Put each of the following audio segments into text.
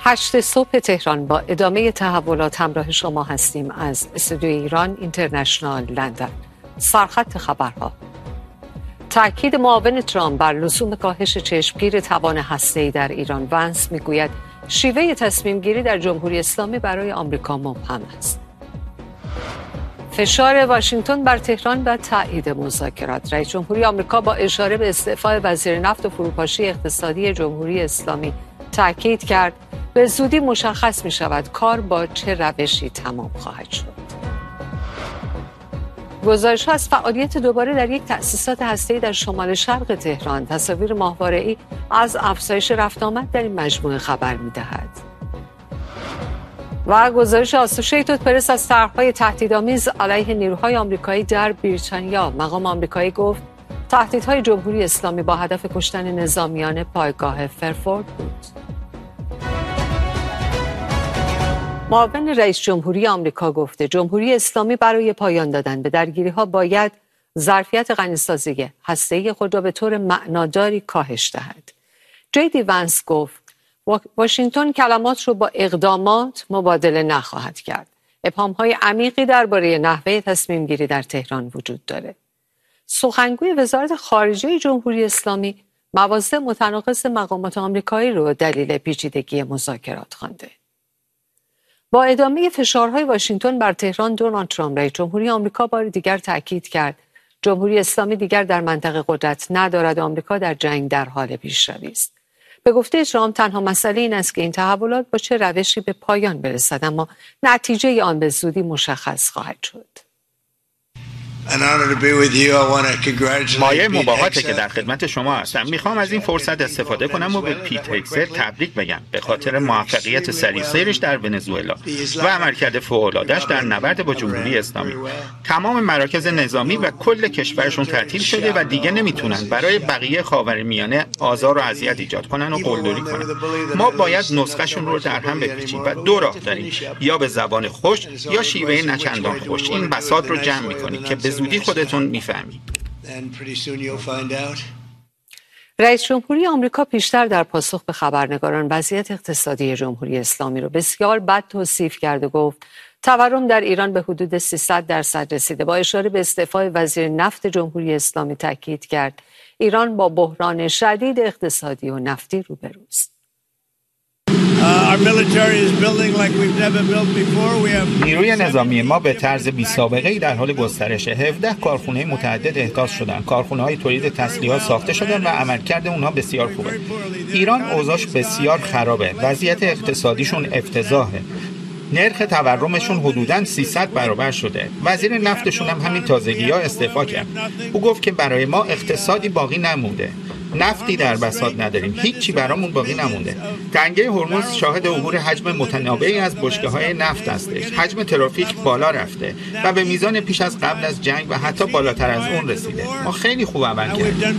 8 صبح تهران با ادامه تحولات همراه شما هستیم از استودیوی ایران اینترنشنال لندن. سرخط خبرها: تأکید معاون ترامپ بر لزوم کاهش چشمگیر توان هسته‌ای در ایران. ونس میگوید شیوه تصمیم گیری در جمهوری اسلامی برای آمریکا مبهم است. فشار واشنگتن بر تهران و تایید مذاکرات. رئیس جمهوری آمریکا با اشاره به استعفای وزیر نفت و فروپاشی اقتصادی جمهوری اسلامی تأکید کرد به زودی مشخص می شود کار با چه روشی تمام خواهد شد. گزارش‌ها از فعالیت دوباره در یک تأسیسات هسته‌ای در شمال شرق تهران. تصاویر ماهواره‌ای از افزایش رفت آمد در این مجموعه خبر می‌دهد. و گزارش آسوشیتد پرس از طرح‌های تهدیدآمیز علیه نیروهای آمریکایی در بریتانیا. مقام آمریکایی گفت تهدیدهای جمهوری اسلامی با هدف کشتن نظامیان پایگاه فرفورد بود. معاون رئیس جمهوری آمریکا گفته جمهوری اسلامی برای پایان دادن به درگیری‌ها باید ظرفیت غنی‌سازی هسته‌ای خود را به طور معناداری کاهش دهد. جی.دی. ونس گفت واشنگتن کلمات را با اقدامات مبادله نخواهد کرد. ابهام‌های عمیقی درباره نحوه تصمیم گیری در تهران وجود دارد. سخنگوی وزارت خارجه جمهوری اسلامی مواضع متناقض مقامات آمریکایی را دلیل پیچیدگی مذاکرات خوانده. با ادامه فشارهای واشنگتن بر تهران، دونالد ترامپ رئیس جمهوری آمریکا بار دیگر تاکید کرد جمهوری اسلامی دیگر در منطقه قدرت ندارد و آمریکا در جنگ در حال پیشروی است. به گفته ترامپ تنها مسئله این است که این تحولات با چه روشی به پایان برسد، اما نتیجه آن به زودی مشخص خواهد شد. مایه مباهاته که در خدمت شما هستم. میخوام از این فرصت استفاده کنم و به پیت هگست تبریک بگم به خاطر موفقیت سریع سیرش در ونزوئلا و عملکرد فوق‌العاده‌اش در نبرد با جمهوری اسلامی. تمام مراکز نظامی و کل کشورشون تعطیل شده و دیگه نمیتونن برای بقیه خاورمیانه آزار و اذیت ایجاد کنن و قلدری کنن. ما باید نسخه‌شون رو در هم بپیچیم و دو راه داریم: یا به زبان خوش یا شیوه نچندان خوش. این بساط رو جمع می‌کنیم که به زودی خودتون میفهمید. رئیس جمهوری آمریکا پیشتر در پاسخ به خبرنگاران وضعیت اقتصادی جمهوری اسلامی را بسیار بد توصیف کرد و گفت تورم در ایران به حدود 300% رسیده. با اشاره به استعفای وزیر نفت جمهوری اسلامی تاکید کرد ایران با بحران شدید اقتصادی و نفتی روبروست. نیروی نظامی ما به طرز بی‌سابقه‌ای در حال گسترشه. 17 کارخانه متعدد احداث شدن. کارخانه‌های تولید تسلیحات ساخته شدن و عملکرد اونها بسیار خوبه. ایران اوضاعش بسیار خرابه. وضعیت اقتصادیشون افتضاحه. نرخ تورمشون حدوداً 300 برابر شده. وزیر نفتشون هم همین تازگی‌ها استعفا کرد. او گفت که برای ما اقتصادی باقی نمونده. نفتی در بساط نداریم، هیچی برامون باقی نمونده. تنگه هرمز شاهد عبور حجم متنوعی از بشکه‌های نفت هستش. حجم ترافیک بالا رفته و به میزان پیش از قبل از جنگ و حتی بالاتر از اون رسیده. ما خیلی خوب عمل کردیم.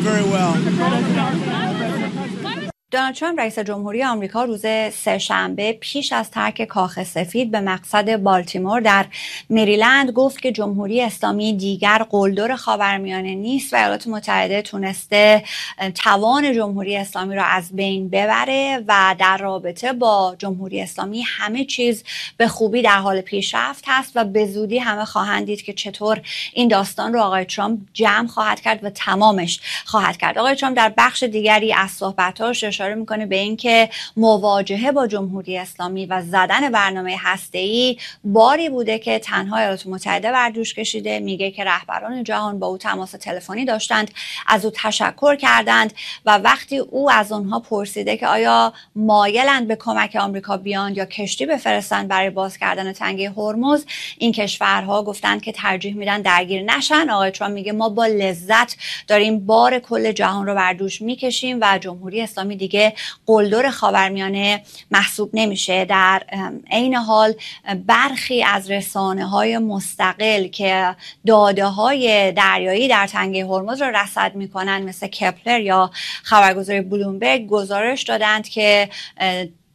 دونالد ترامپ رئیس جمهوری آمریکا روز سه‌شنبه پیش از ترک کاخ سفید به مقصد بالتیمور در مریلند گفت که جمهوری اسلامی دیگر قلدر خاورمیانه نیست و ایالات متحده تونسته توان جمهوری اسلامی را از بین ببره و در رابطه با جمهوری اسلامی همه چیز به خوبی در حال پیشرفت هست و به زودی همه خواهند دید که چطور این داستان رو آقای ترامپ جمع خواهد کرد و تمامش خواهد کرد. آقای ترامپ در بخش دیگری از صحبتاش اشاره میکنه به این که مواجهه با جمهوری اسلامی و زدن برنامه هسته‌ای باری بوده که تنها ایالات متحده بر دوش کشیده. میگه که رهبران جهان با او تماس تلفنی داشتند، از او تشکر کردند و وقتی او از آنها پرسیده که آیا مایلند به کمک آمریکا بیان یا کشتی بفرستند برای باز کردن تنگه هرمز، این کشورها گفتند که ترجیح میدن درگیر نشن. آقای ترامپ میگه ما با لذت داریم بار کل جهان رو بر دوش میکشیم و جمهوری اسلامی دیگه قلدر خاورمیانه محسوب نمیشه. در عین حال برخی از رسانه‌های مستقل که داده‌های دریایی در تنگه هرمز را رصد میکنن مثل کپلر یا خبرگزاری بلومبرگ گزارش دادند که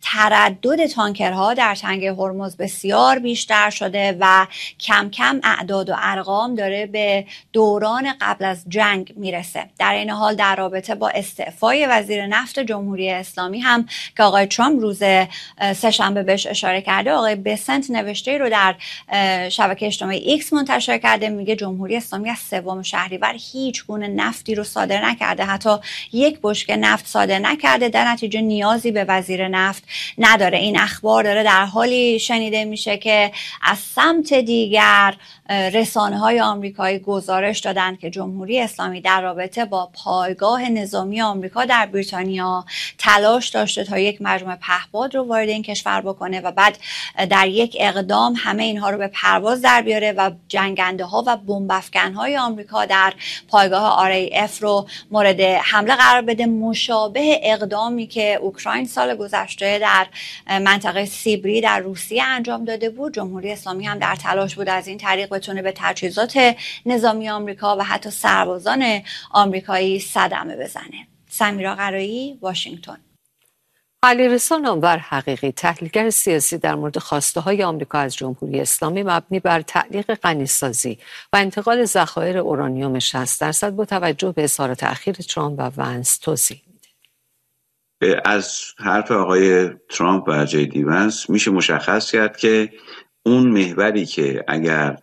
تردد تانکرها در تنگه هرمز بسیار بیشتر شده و کم کم اعداد و ارقام داره به دوران قبل از جنگ میرسه. در این حال در رابطه با استعفای وزیر نفت جمهوری اسلامی هم که آقای ترامپ روز سه‌شنبه بهش اشاره کرده، آقای بسنت نوشته رو در شبکه اجتماعی ایکس منتشر کرده، میگه جمهوری اسلامی از 3 شهریور هیچ گونه نفتی رو صادر نکرده، حتی یک بشکه نفت صادر نکرده، در نتیجه نیازی به وزیر نفت نداره. این اخبار داره در حالی شنیده میشه که از سمت دیگر رسانه‌های آمریکایی گزارش دادند که جمهوری اسلامی در رابطه با پایگاه نظامی آمریکا در بریتانیا تلاش داشته تا یک مجموعه پهپاد رو وارد این کشور بکنه و بعد در یک اقدام همه اینها رو به پرواز در بیاره و جنگنده ها و بمب افکن های آمریکا در پایگاه RAF رو مورد حمله قرار بده، مشابه اقدامی که اوکراین سال گذشته در منطقه سیبری در روسیه انجام داده بود. جمهوری اسلامی هم در تلاش بود از این طریق بتونه به تجهیزات نظامی آمریکا و حتی سربازان آمریکایی صدمه بزنه. سمیرا قرایی، واشنگتن. علیرضا نامور حقیقی، تحلیلگر سیاسی، در مورد خواسته‌های آمریکا از جمهوری اسلامی مبنی بر تعلیق غنی‌سازی و انتقال ذخایر اورانیوم 60% با توجه به اظهارات اخیر ترامپ و ونس توضیح میده. از حرف آقای ترامپ و جی دی ونس میشه مشخص کرد که اون محوری که اگر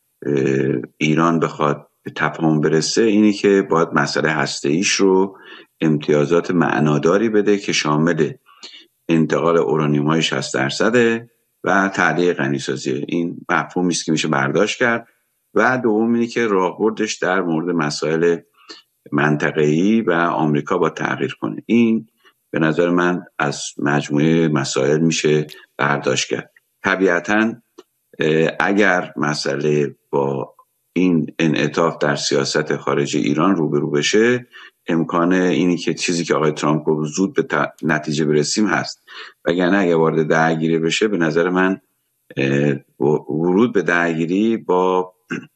ایران بخواد به تفاهم برسه اینی که باید مسئله هسته‌ایش رو امتیازات معناداری بده که شامل انتقال اورانیوم‌های 60% و تعلیق غنی‌سازی. این مفهومی است که میشه برداشت کرد. و دوم اینی که راهبردش در مورد مسائل منطقه‌ای و آمریکا با تغییر کنه. این به نظر من از مجموعه مسائل میشه برداشت کرد. طبیعتاً اگر مسئله با این انعطاف در سیاست خارجی ایران روبرو بشه، امکان اینی که چیزی که آقای ترامپ گفت زود به نتیجه برسیم هست. وگرنه اگر وارد درگیری بشه، به نظر من ورود به درگیری با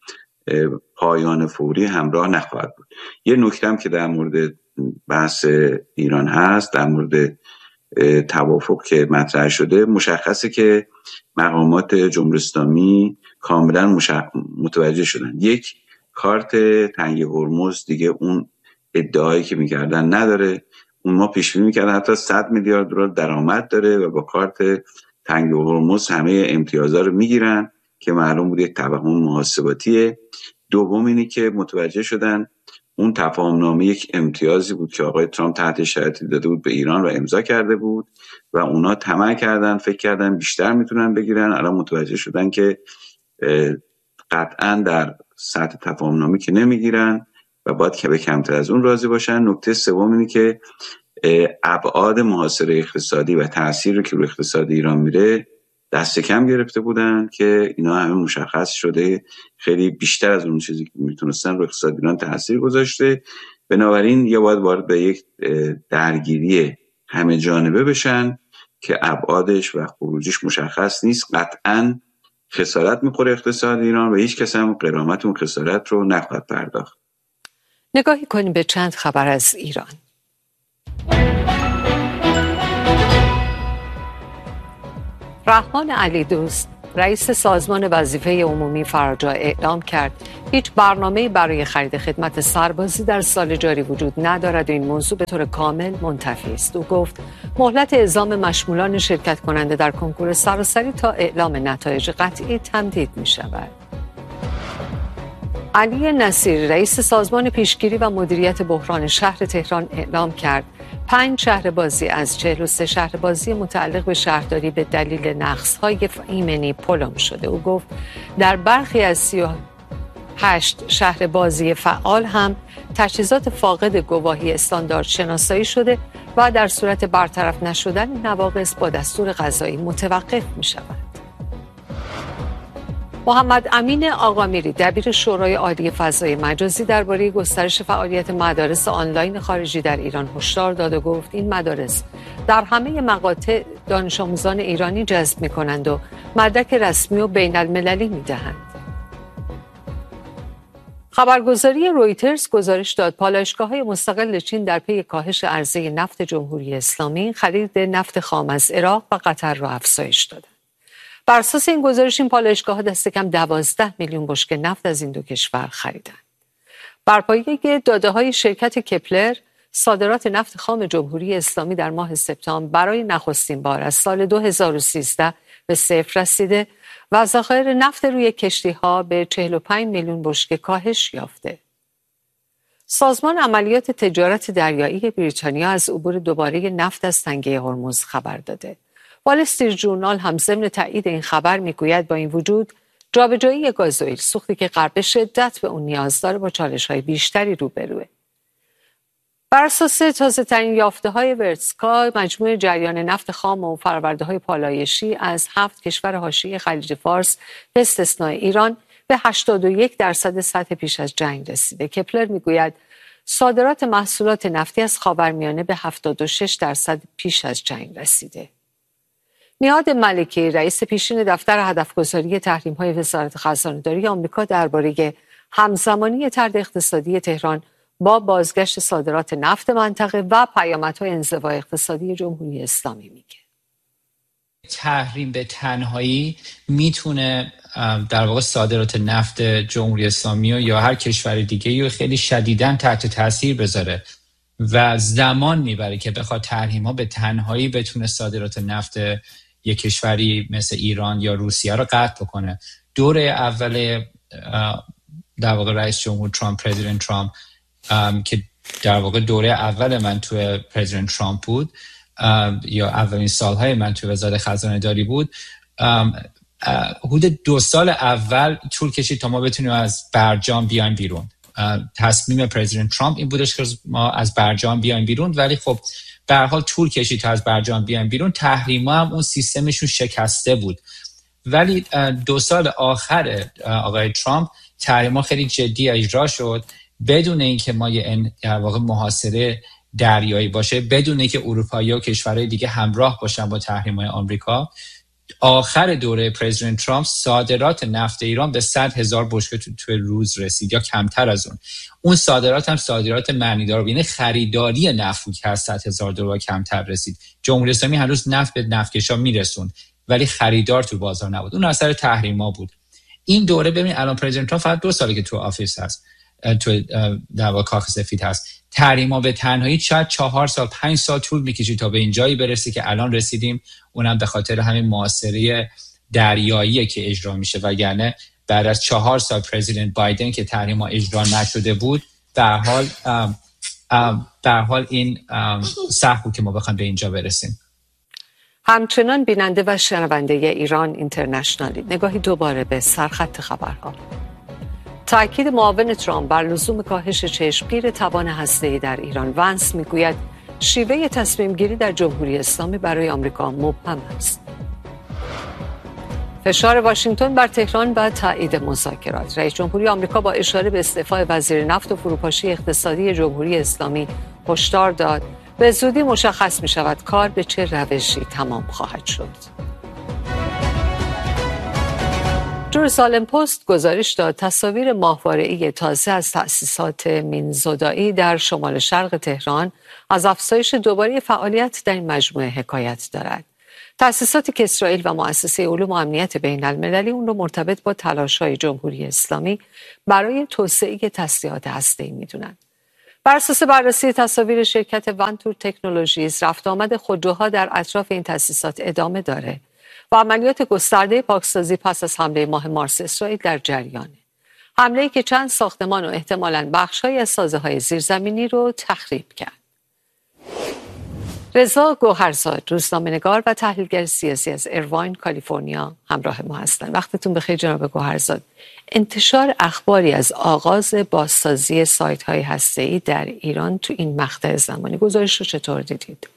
پایان فوری همراه نخواهد بود. یه نکته هم که در مورد بحث ایران هست، در مورد توافق که مطرح شده، مشخصه که مقامات جمهوری اسلامی کاملا متوجه شدن. یک، کارت تنگه هرمز دیگه اون ادعایی که میکردن نداره. اون ما پیش بینی میکردن حتی 100 میلیارد دلار درآمد داره و با کارت تنگه هرمز همه امتیازها رو میگیرن که معلوم بود یک توهم محاسباتیه. دوم اینی که متوجه شدن اون تفاهمنامه یک امتیازی بود که آقای ترامپ تحت شرایطی داده بود به ایران و امضا کرده بود و اونا طمع کردن، فکر کردن بیشتر میتونن بگیرن. الان متوجه شدن که قطعا در سطح تفاهمنامه که نمیگیرن و باید که به کمتر از اون راضی باشن. نکته سوم اینه که ابعاد محاصره اقتصادی و تأثیری که روی اقتصاد ایران میره دست کم گرفته بودن که اینا همه مشخص شده خیلی بیشتر از اون چیزی که میتونستن روی اقتصاد ایران تأثیر گذاشته. بنابراین یا باید وارد به یک درگیری همه جانبه بشن که ابعادش و خروجیش مشخص نیست. قطعاً خسارت میخوره اقتصاد ایران و هیچ کس هم غرامت اون خسارت رو نخواهد پرداخت. نگاهی کنیم به چند خبر از ایران. رحمان علیدوست، رئیس سازمان وظیفه عمومی فراجا، اعلام کرد هیچ برنامه‌ای برای خرید خدمت سربازی در سال جاری وجود ندارد و این موضوع به طور کامل منتفی است. او گفت مهلت اعزام مشمولان شرکت کننده در کنکور سراسری تا اعلام نتایج قطعی تمدید می شود. علی نصیری، رئیس سازمان پیشگیری و مدیریت بحران شهر تهران، اعلام کرد 5 شهر بازی از 43 شهر بازی متعلق به شهرداری به دلیل نقص‌های ایمنی پلم شده. او گفت در برخی از 38 شهر بازی فعال هم تجهیزات فاقد گواهی استاندارد شناسایی شده و در صورت برطرف نشدن نواقص با دستور قضایی متوقف می شود. محمد امین آقامیری، دبیر شورای عالی فضای مجازی، درباره گسترش فعالیت مدارس آنلاین خارجی در ایران هشدار داد و گفت این مدارس در همه مقاطع دانش آموزان ایرانی جذب می‌کنند و مدرک رسمی و بین المللی می‌دهند. خبرگزاری رویترز گزارش داد پالایشگاه‌های مستقل چین در پی کاهش عرضه نفت جمهوری اسلامی خرید نفت خام از عراق و قطر را افزایش دادند. بر اساس این گزارش این پالایشگاه‌ها دست کم 12 میلیون بشکه نفت از این دو کشور خریدند. بر پایه داده‌های شرکت کپلر، صادرات نفت خام جمهوری اسلامی در ماه سپتامبر برای نخستین بار از سال 2013 به صفر رسیده و ذخایر نفت روی کشتی‌ها به 45 میلیون بشکه کاهش یافته. سازمان عملیات تجارت دریایی بریتانیا از عبور دوباره نفت از تنگه هرمز خبر داده. وال استریت ژورنال هم ضمن تایید این خبر میگوید با این وجود جابجایی گازوئیل، سوختی که غرب به شدت به اون نیاز داره، با چالش‌های بیشتری روبروه. بر اساس تازه‌ترین یافته‌های ورتسکا، مجموع جریان نفت خام و فرآورده‌های پالایشی از 7 کشور حاشیه خلیج فارس به استثنای ایران به 81% سطح پیش از جنگ رسیده. کپلر میگوید صادرات محصولات نفتی از خاورمیانه به 76% پیش از جنگ رسیده. نهاد ملکی، رئیس پیشین دفتر هدفگذاری تحریم‌های وزارت خزانه‌داری آمریکا، درباره همزمانی طرح اقتصادی تهران با بازگشت صادرات نفت منطقه و پیامدهای انزوا اقتصادی جمهوری اسلامی میگه. تحریم به تنهایی میتونه در واقع صادرات نفت جمهوری اسلامی یا هر کشور دیگه رو خیلی شدیداً تحت تاثیر بذاره و زمان میبره که بخواد تحریم‌ها به تنهایی بتونه صادرات نفت یک کشوری مثل ایران یا روسیه رو قطع بکنه. دوره اول در واقع رئیس جمهور ترامپ، پرزیدنت ترامپ، که در واقع دوره اول من توی پرزیدنت ترامپ بود یا اولین سالهای من توی وزارت خزانه داری بود، حدود 2 سال اول طول کشید تا ما بتونیم از برجام بیایم بیرون. تصمیم پرزیدنت ترامپ این بودش که ما از برجام بیایم بیرون، ولی خب به هر حال طول کشید تا از برجام بیایم بیرون. تحریما هم اون سیستمشون شکسته بود، ولی 2 سال آخر آقای ترامپ تحریما خیلی جدی اجرا شد بدون اینکه ما یه در واقع محاصره دریایی باشه، بدون اینکه اروپایی‌ها و کشورهای دیگه همراه باشن با تحریم‌های آمریکا. آخر دوره پرزیدنت ترامپ صادرات نفت ایران به 100,000 بشکه تو روز رسید یا کمتر از اون صادرات هم صادرات معنیدار بود، یعنی خریداری نفت که از $100,000 کمتر رسید. جمهوری اسلامی هنوز نفت به نفتکشا میرسوند ولی خریدار تو بازار نبود. اون اثر تحریم‌ها بود. این دوره ببین الان پرزیدنت ترامپ فقط 2 ساله که تو آفیس هست، تو در واقع کاخ سفید هست. تحریم‌ها به تنهایی شاید 4 سال 5 سال طول می‌کشید تا به این جایی برسه که الان رسیدیم، اونم به خاطر همین محاصره دریایی که اجرا میشه. وگرنه بعد از 4 سال پرزیدنت بایدن که تحریم‌ها اجرا نشده بود، در حال این سخت بود که ما بخوایم به اینجا برسیم. همچنان بیننده و شنونده ایران اینترنشنالی، نگاهی دوباره به سرخط خبرها. تأکید معاون ترامپ بر لزوم کاهش چشمگیر توان هسته‌ای در ایران. ونس میگوید شیوه تصمیم گیری در جمهوری اسلامی برای آمریکا مبهم است. فشار واشنگتن بر تهران و تایید مذاکرات. رئیس جمهوری آمریکا با اشاره به استعفای وزیر نفت و فروپاشی اقتصادی جمهوری اسلامی هشدار داد به زودی مشخص می شود کار به چه روشی تمام خواهد شد. جروسالم پست گزارش داد تصاویر ماهواره‌ای تازه از تأسیسات مینزودایی در شمال شرق تهران از افزایش دوباره فعالیت در این مجموعه حکایت دارد. تأسیساتی که اسرائیل و مؤسسه علوم و امنیت بین المللی اون رو مرتبط با تلاش‌های جمهوری اسلامی برای توسعه تسلیحات هسته‌ای می‌دونند. بر اساس بررسی تصاویر شرکت ونتور تکنولوژیز، رفت آمد خودروها در اطراف این تأسیسات ادامه داره و عملیات گسترده پاکسازی پس از حمله ماه مارس اسرائیل در جریانه. حمله‌ای که چند ساختمان و احتمالاً بخش‌هایی از سازه‌های زیرزمینی رو تخریب کرد. رضا گوهرزاد، روزنامه‌نگار و تحلیلگر سیاسی از ایرواین، کالیفرنیا همراه ما هستند. وقتتون بخیر جناب گوهرزاد. انتشار اخباری از آغاز بازسازی سایت‌های هسته‌ای در ایران تو این مقطع زمانی، گزارش رو چطور دیدید؟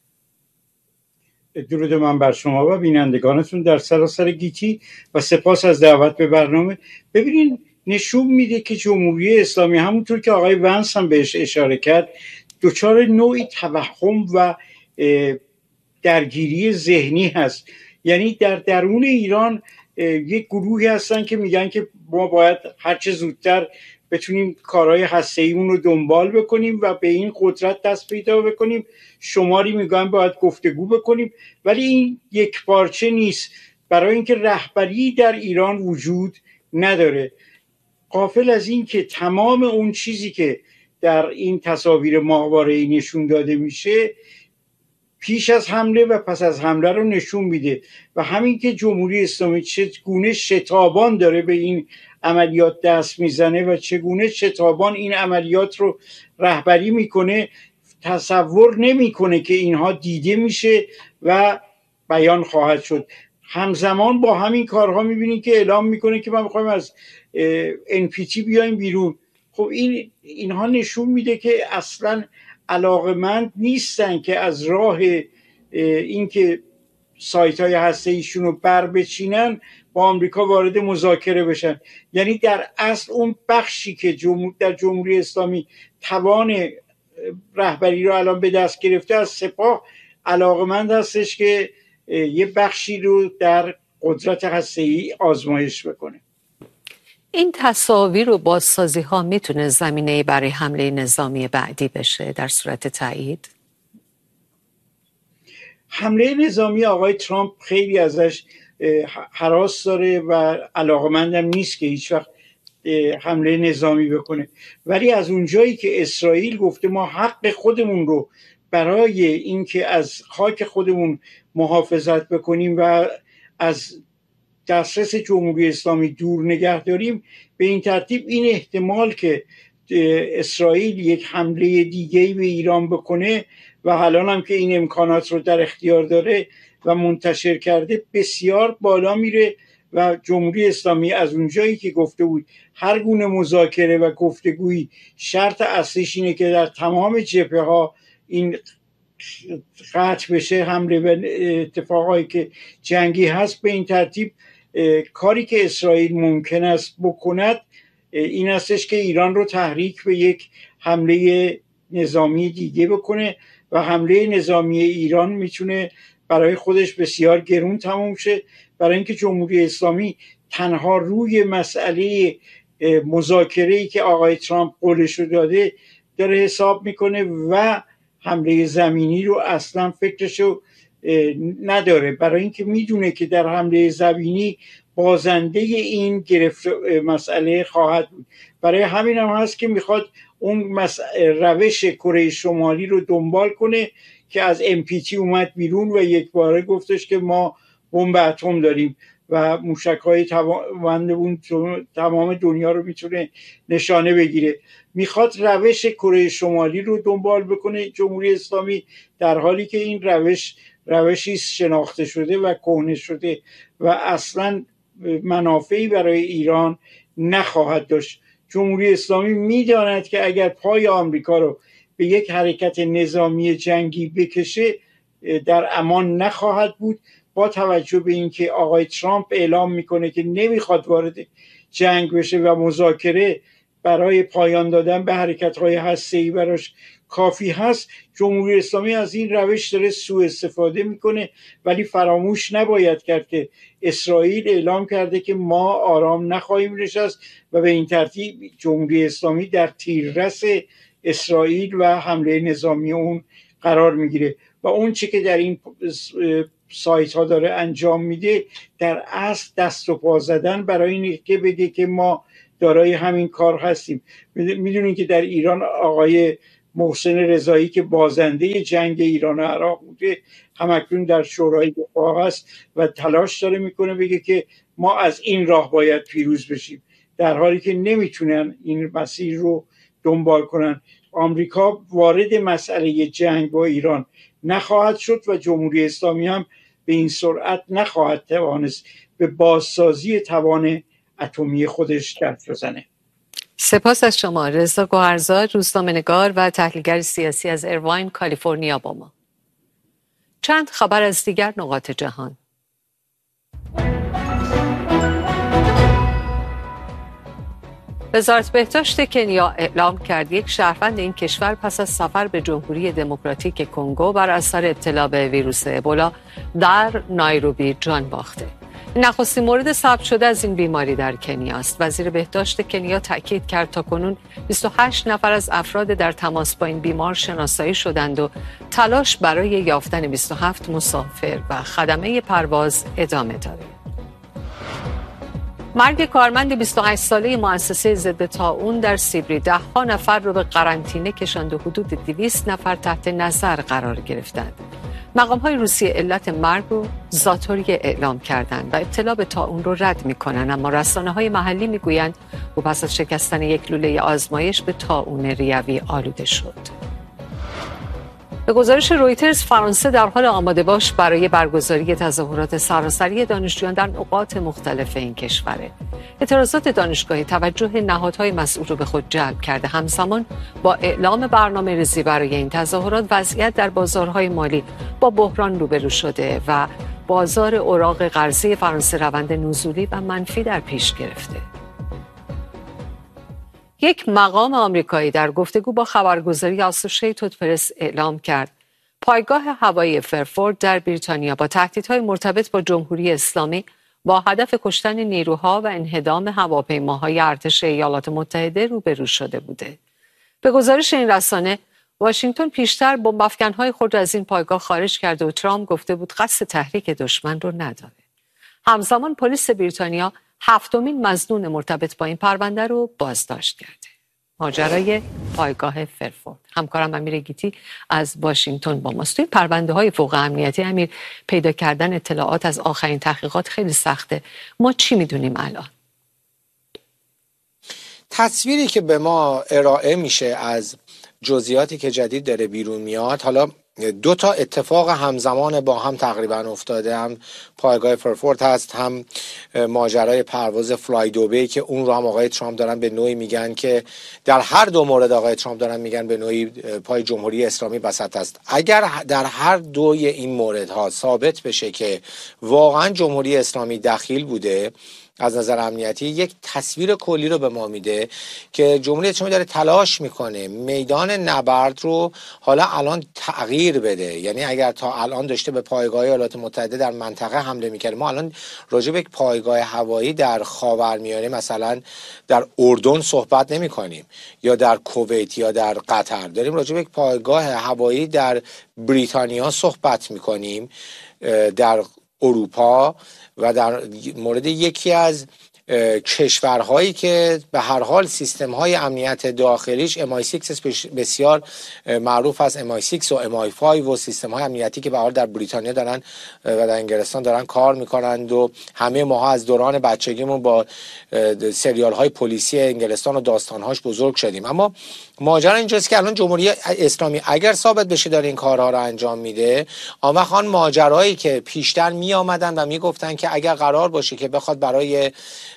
درود من بر شما و بینندگانتون در سراسر گیتی و سپاس از دعوت به برنامه. ببینین نشون میده که جمهوری اسلامی همونطور که آقای ونس هم بهش اشاره کرد دچار نوعی توهم و درگیری ذهنی هست. یعنی در درون ایران یک گروهی هستن که میگن که ما باید هرچه زودتر بتونیم کارهای هسته‌ایمون رو دنبال بکنیم و به این قدرت دست پیدا بکنیم. شماری میگن باید گفتگو بکنیم، ولی این یک پارچه نیست، برای اینکه رهبری در ایران وجود نداره. غافل از این که تمام اون چیزی که در این تصاویر ماهواره‌ای نشون داده میشه پیش از حمله و پس از حمله رو نشون میده و همین که جمهوری اسلامی چگونه شتابان داره به این عملیات دست میزنه و چگونه شتابان این عملیات رو رهبری میکنه تصور نمیکنه که اینها دیده میشه و بیان خواهد شد. همزمان با همین کارها میبینید که اعلام میکنه که ما میخوایم از NPT بیایم بیرون. خب اینها نشون میده که اصلا علاقمند نیستن که از راه اینکه سایت های هسته ایشون رو بر بچینن با آمریکا وارد مذاکره بشن. یعنی در اصل اون بخشی که در جمهوری اسلامی توان رهبری رو الان به دست گرفته از سپاه علاقمند هستش که یه بخشی رو در قدرت هسته‌ای آزمایش بکنه. این تصاویر و بازسازی ها میتونه زمینه برای حمله نظامی بعدی بشه در صورت تایید؟ حمله نظامی آقای ترامپ خیلی ازش هراس داره و علاقمندم نیست که هیچ وقت حمله نظامی بکنه، ولی از اونجایی که اسرائیل گفته ما حق خودمون رو برای اینکه از خاک خودمون محافظت بکنیم و از دسترس جمهوری اسلامی دور نگه داریم، به این ترتیب این احتمال که اسرائیل یک حمله دیگه‌ای به ایران بکنه و الان هم که این امکانات رو در اختیار داره و منتشر کرده بسیار بالا میره و جمهوری اسلامی از اونجایی که گفته بود هر گونه مذاکره و گفتگویی شرط اصلیش اینه که در تمام جبهه‌ها این قطع بشه حمله و اتفاقایی که جنگی هست، به این ترتیب کاری که اسرائیل ممکن است بکند این استش که ایران رو تحریک به یک حمله نظامی دیگه بکنه و حمله نظامی ایران میتونه برای خودش بسیار گرون تموم شه، برای اینکه جمهوری اسلامی تنها روی مسئله مذاکره‌ای که آقای ترامپ قولش رو داده داره حساب میکنه و حمله زمینی رو اصلا فکرشو نداره، برای اینکه میدونه که در حمله زمینی بازنده این مسئله خواهد بود. برای همین هم هست که میخواد اون روش کره شمالی رو دنبال کنه که از NPT اومد بیرون و یک باره گفتش که ما بمب اتم داریم و موشک‌های توانمند تمام دنیا رو میتونه نشانه بگیره. میخواد روش کره شمالی رو دنبال بکنه جمهوری اسلامی، در حالی که این روشی شناخته شده و کهنه شده و اصلا منافعی برای ایران نخواهد داشت. جمهوری اسلامی میداند که اگر پای آمریکا رو به یک حرکت نظامی جنگی بکشه در امان نخواهد بود، با توجه به اینکه آقای ترامپ اعلام میکنه که نمیخواد وارد جنگ بشه و مذاکره برای پایان دادن به حرکت‌های هسته‌ای براش کافی هست. جمهوری اسلامی از این روش داره سوء استفاده میکنه، ولی فراموش نباید کرد که اسرائیل اعلام کرده که ما آرام نخواهیم نشست و به این ترتیب جمهوری اسلامی در تیررس اسرائیل و حمله نظامی اون قرار میگیره و اون چی که در این سایت ها داره انجام میده در اصل دست و پا زدن برای این که بگه که ما دارای همین کار هستیم. میدونین که در ایران آقای محسن رضایی که بازنده جنگ ایران و عراق بوده همکنون در شورای دفاع هست و تلاش داره میکنه بگه که ما از این راه باید پیروز بشیم، در حالی که نمیتونن این مسیر رو دنبال کنن. آمریکا وارد مسئله جنگ با ایران نخواهد شد و جمهوری اسلامی هم به این سرعت نخواهد توانست به بازسازی توان اتمی خودش دست بزنه. سپاس از شما رضا گوهرزاد، روزنامه‌نگار و تحلیلگر سیاسی از ایرواین، کالیفرنیا با ما. چند خبر از دیگر نقاط جهان. وزارت بهداشت کنیا اعلام کرد یک شهروند این کشور پس از سفر به جمهوری دموکراتیک کنگو بر اثر ابتلا به ویروس ابولا در نایروبی جان باخته. نخستین مورد ثبت شده از این بیماری در کنیا است. وزیر بهداشت کنیا تاکید کرد تاکنون 28 نفر از افراد در تماس با این بیمار شناسایی شدند و تلاش برای یافتن 27 مسافر و خدمه پرواز ادامه دارد. مرگ کارمند 28 ساله مؤسسه ضد طاعون در سیبری 10 نفر رو به قرنطینه کشاند و حدود 200 نفر تحت نظر قرار گرفتند. مقام‌های روسیه علت مرگ رو ذاتوریه اعلام کردند و ابتلا به طاعون رو رد می‌کنند، اما رسانه‌های محلی می‌گویند او پس از شکستن یک لوله آزمایش به طاعون ریوی آلوده شد. به گزارش رویترز، فرانسه در حال آماده باش برای برگزاری تظاهرات سراسری دانشجویان در نقاط مختلف این کشوره. اعتراضات دانشگاهی توجه نهادهای مسئول رو به خود جلب کرده. همزمان با اعلام برنامه‌ریزی برای این تظاهرات، وضعیت در بازارهای مالی با بحران روبرو شده و بازار اوراق قرضه فرانسه روند نزولی و منفی در پیش گرفته. یک مقام آمریکایی در گفتگو با خبرگزاری آسوشیتد پرس اعلام کرد پایگاه هوایی فرفورد در بریتانیا با تهدیدهای مرتبط با جمهوری اسلامی با هدف کشتن نیروها و انهدام هواپیماهای ارتش ایالات متحده روبرو شده بوده. به گزارش این رسانه، واشنگتن پیشتر بمب‌افکن‌های خود را از این پایگاه خارج کرده و ترامپ گفته بود قصد تحریک دشمن رو نداره. همزمان پلیس بریتانیا 7مین مظنون مرتبط با این پرونده رو بازداشت کرده. ماجرای پایگاه فرفورد. همکارم امیر گیتی از واشنگتن با ماست. توی پرونده‌های فوق امنیتی امیر، پیدا کردن اطلاعات از آخرین تحقیقات خیلی سخته. ما چی میدونیم الان؟ تصویری که به ما ارائه میشه از جزئیاتی که جدید داره بیرون میاد، حالا 2 تا اتفاق همزمان با هم تقریبا افتاده، هم پایگاه فرفورد هست، هم ماجرای پرواز فلای دوبی که اون رو هم آقای ترامپ دارن به نوعی میگن که در هر دو مورد آقای ترامپ دارن میگن به نوعی پای جمهوری اسلامی وسط است. اگر در هر دوی این موردها ثابت بشه که واقعا جمهوری اسلامی دخیل بوده از نظر امنیتی، یک تصویر کلی رو به ما میده که جمهوری اسلامی داره تلاش میکنه میدان نبرد رو حالا الان تغییر بده. یعنی اگر تا الان داشته به پایگاه ایالات متحده در منطقه حمله میکرد، ما الان راجع به یک پایگاه هوایی در خاورمیانه مثلا در اردن صحبت نمیکنیم یا در کویت یا در قطر، داریم راجع به یک پایگاه هوایی در بریتانیا صحبت میکنیم، در اروپا و در مورد یکی از کشورهایی که به هر حال سیستم‌های امنیت داخلیش MI6 بسیار معروف است، MI6 و MI5 و سیستم‌های امنیتی که به هر حال در بریتانیا دارن و در انگلستان دارن کار میکنند و همه ماها از دوران بچگیمون با سریال‌های پلیسی انگلستان و داستان‌هاش بزرگ شدیم. اما ماجرا اینجاست که الان جمهوری اسلامی اگر ثابت بشه داره این کارها رو انجام میده، آن وقت آن ماجرایی که پیشتر می آمدن و میگفتن که اگر قرار باشه که بخواد برای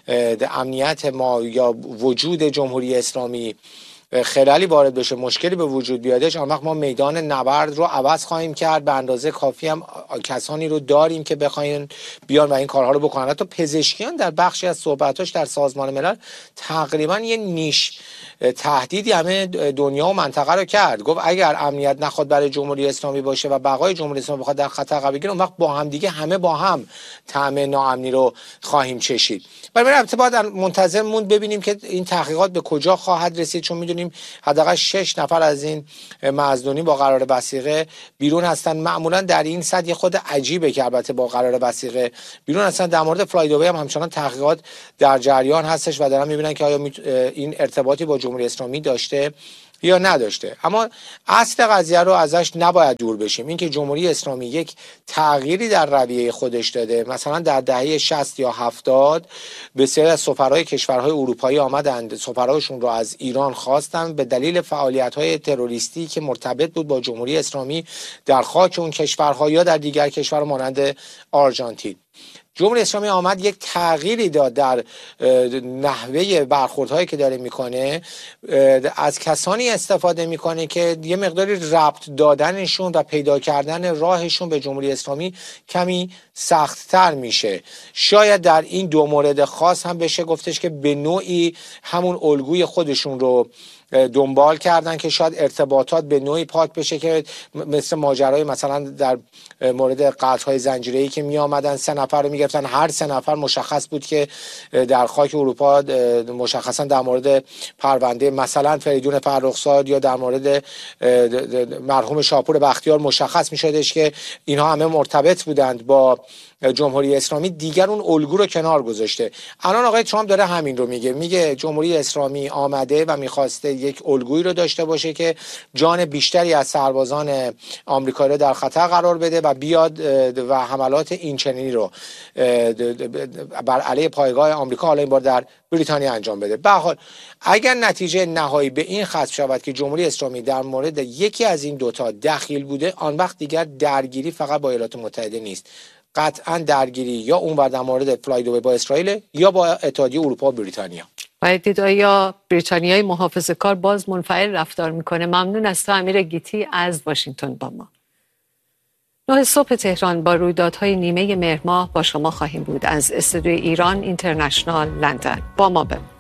امنیت ما یا وجود جمهوری اسلامی خلالی وارد بشه، مشکلی به وجود بیادش، آن وقت ما میدان نبرد رو عوض خواهیم کرد. به اندازه کافی هم کسانی رو داریم که بخواین بیان و این کارها رو بکنن. حتی پزشکیان در بخشی از صحبتاش در سازمان ملل تقریبا یه نیش تهدیدی همه دنیا و منطقه رو کرد. گفت اگر امنیت نخواد برای جمهوری اسلامی باشه و بقای جمهوری اسلامی بخواد در خطر قرار بگیره، اون وقت با هم دیگه همه با هم طعم ناامنی رو خواهیم چشید. برای البته باید منتظر موند ببینیم که این تحقیقات به کجا خواهد رسید، چون میدونیم حداقل 6 نفر از این مظنونی با قرار وثیقه بیرون هستن. معمولا در این سطح خود عجیبه که البته با قرار وثیقه بیرون هستن. در مورد فلای دوبی هم همچنان تحقیقات در جریان هستش و دارن میبینن که آیا این ارتباطی با جمهوری اسلامی داشته یا نداشته. اما اصل قضیه رو ازش نباید دور بشیم، این که جمهوری اسلامی یک تغییری در رویه خودش داده. مثلا در دهه 60 یا 70 بسیاری از سفرهای کشورهای اروپایی آمدند، سفرهاشون رو از ایران خواستند به دلیل فعالیت‌های تروریستی که مرتبط بود با جمهوری اسلامی در خاک اون کشورها یا در دیگر کشور مانند آرژانتین. جمهوری اسلامی آمد یک تغییری داد در نحوه برخوردهایی که داره میکنه، از کسانی استفاده میکنه که یه مقداری ربط دادنشون و پیدا کردن راهشون به جمهوری اسلامی کمی سخت‌تر میشه. شاید در این 2 مورد خاص هم بشه گفتش که به نوعی همون الگوی خودشون رو دنبال کردن که شاید ارتباطات به نوعی پاک بشه، که مثل ماجرای مثلا در مورد قطع‌های زنجیره‌ای که می آمدن 3 نفر رو میگرفتن، هر 3 نفر مشخص بود که در خاک اروپا مشخصا در مورد پرونده مثلا فریدون فرخزاد یا در مورد مرحوم شاپور بختیار مشخص می‌شدش که اینها همه مرتبط بودند با جمهوری اسلامی. دیگر اون الگو رو کنار گذاشته. الان آقای ترامپ داره همین رو میگه جمهوری اسلامی آمده و میخواسته یک الگویی رو داشته باشه که جان بیشتری از سربازان آمریکایی رو در خطر قرار بده و بیاد و حملات اینچنینی رو بر علیه پایگاه آمریکا، حالا این بار در بریتانیا، انجام بده. به هر حال اگر نتیجه نهایی به این ختم شود که جمهوری اسلامی در مورد یکی از این دوتا دخیل بوده، آن وقت دیگر درگیری فقط با ایالات متحده نیست، قطعا درگیری یا اونور در مورد فلای دوبی با اسرائیل یا با اتحادیه اروپا و بریتانیا. باید دید آیا بریتانیای محافظه‌کار باز منفعل رفتار میکنه. ممنون از تو امیر گیتی از واشنگتن با ما. 9 صبح تهران با رویدادهای نیمه مهر ماه با شما خواهیم بود از استودیوی ایران اینترنشنال لندن. با ما بمونید.